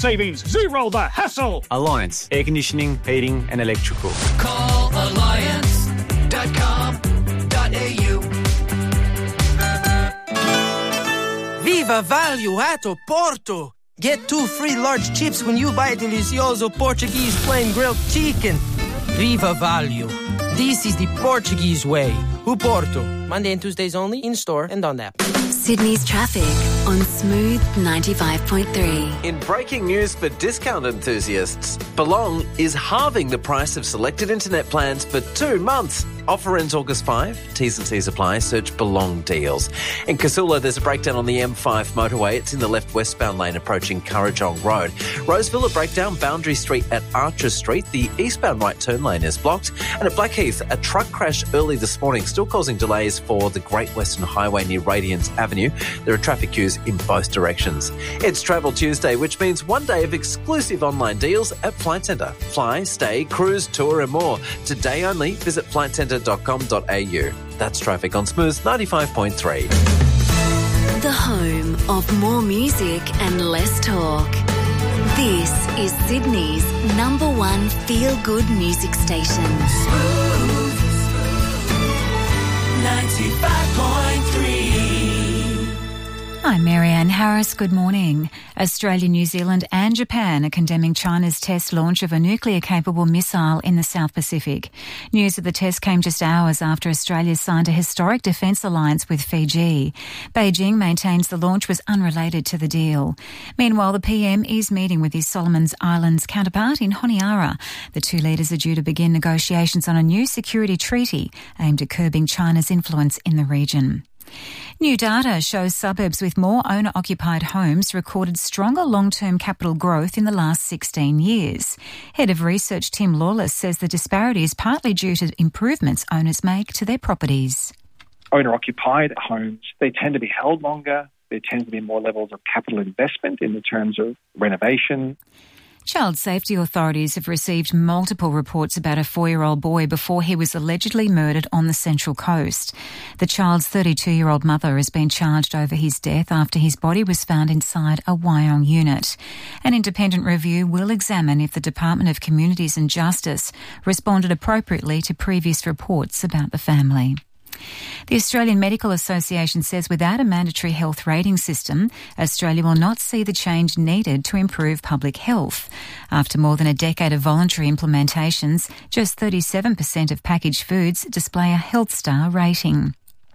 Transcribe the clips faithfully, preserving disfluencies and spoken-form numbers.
Savings, zero the hassle. Alliance, air conditioning, heating and electrical. Call alliance dot com dot a u. Viva Value at Porto! Get two free large chips when you buy Delicioso Portuguese plain grilled chicken. Viva Value. This is the Portuguese way. O Porto. Monday and Tuesdays only, in store and on app. Sydney's traffic on Smooth ninety-five point three. In breaking news for discount enthusiasts, Belong is halving the price of selected internet plans for two months. Offer ends August fifth. T's and C's apply. Search Belong Deals. In Casula, there's a breakdown on the M five motorway. It's in the left westbound lane approaching Currajong Road. Roseville, a breakdown. Boundary Street at Archer Street. The eastbound right turn lane is blocked. And at Blackheath, a truck crash early this morning, still causing delays for the Great Western Highway near Radiance Avenue. There are traffic queues in both directions. It's Travel Tuesday, which means one day of exclusive online deals at Flight Centre. Fly, stay, cruise, tour and more. Today only, visit flight centre dot com dot a u. That's traffic on Smooth ninety-five point three. The home of more music and less talk. This is Sydney's number one feel-good music station. Smooth ninety-five point three. I'm Marianne Harris. Good morning. Australia, New Zealand and Japan are condemning China's test launch of a nuclear-capable missile in the South Pacific. News of the test came just hours after Australia signed a historic defence alliance with Fiji. Beijing maintains the launch was unrelated to the deal. Meanwhile, the P M is meeting with his Solomons Islands counterpart in Honiara. The two leaders are due to begin negotiations on a new security treaty aimed at curbing China's influence in the region. New data shows suburbs with more owner-occupied homes recorded stronger long-term capital growth in the last sixteen years. Head of Research Tim Lawless says the disparity is partly due to improvements owners make to their properties. Owner-occupied homes, they tend to be held longer. There tends to be more levels of capital investment in the terms of renovation. Child safety authorities have received multiple reports about a four-year-old boy before he was allegedly murdered on the Central Coast. The child's thirty-two-year-old mother has been charged over his death after his body was found inside a Wyong unit. An independent review will examine if the Department of Communities and Justice responded appropriately to previous reports about the family. The Australian Medical Association says without a mandatory health rating system, Australia will not see the change needed to improve public health. After more than a decade of voluntary implementations, just thirty-seven percent of packaged foods display a Health Star rating.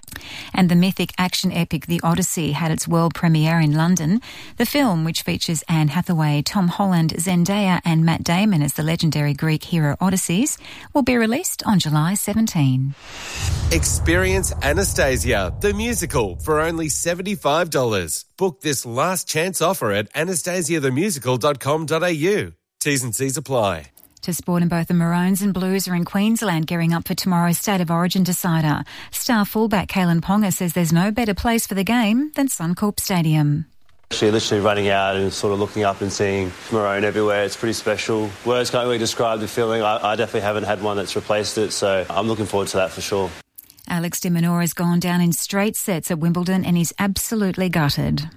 And the mythic action epic The Odyssey had its world premiere in London. The film, which features Anne Hathaway, Tom Holland, Zendaya and Matt Damon as the legendary Greek hero Odysseus, will be released on July seventeenth. Experience Anastasia, the musical, for only seventy-five dollars. Book this last chance offer at anastasia the musical dot com dot a u. T's and C's apply. To sport, in both the Maroons and Blues are in Queensland gearing up for tomorrow's State of Origin decider. Star fullback Kalen Ponga says there's no better place for the game than Suncorp Stadium. Actually, literally running out and sort of looking up and seeing Maroon everywhere, it's pretty special. Words can't really describe the feeling. I, I definitely haven't had one that's replaced it, so I'm looking forward to that for sure. Alex de Minaur has gone down in straight sets at Wimbledon and he's absolutely gutted.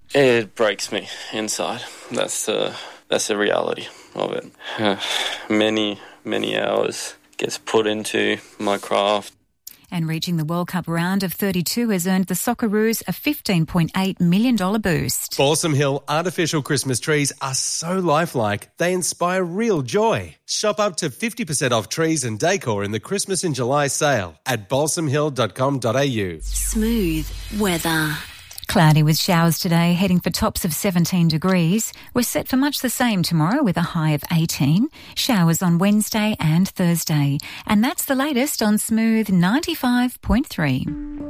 It breaks me inside. That's the, that's the reality of it. Uh, many, many hours gets put into my craft. And reaching the World Cup round of thirty-two has earned the Socceroos a fifteen point eight million dollars boost. Balsam Hill artificial Christmas trees are so lifelike, they inspire real joy. Shop up to fifty percent off trees and decor in the Christmas in July sale at balsam hill dot com dot a u. Smooth weather. Cloudy with showers today, heading for tops of seventeen degrees. We're set for much the same tomorrow with a high of eighteen. Showers on Wednesday and Thursday. And that's the latest on Smooth ninety-five point three.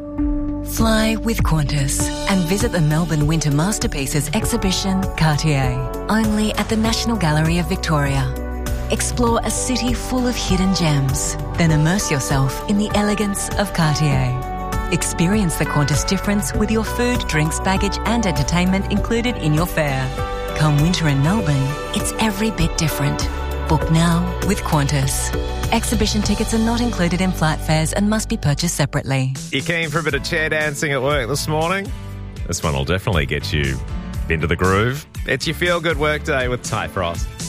Fly with Qantas and visit the Melbourne Winter Masterpieces exhibition Cartier, only at the National Gallery of Victoria. Explore a city full of hidden gems, then immerse yourself in the elegance of Cartier. Experience the Qantas difference with your food, drinks, baggage and entertainment included in your fare. Come winter in Melbourne, it's every bit different. Book now with Qantas. Exhibition tickets are not included in flight fares and must be purchased separately. You keen for a bit of chair dancing at work this morning? This one will definitely get you Into the groove? It's your feel-good workday with Ty Frost.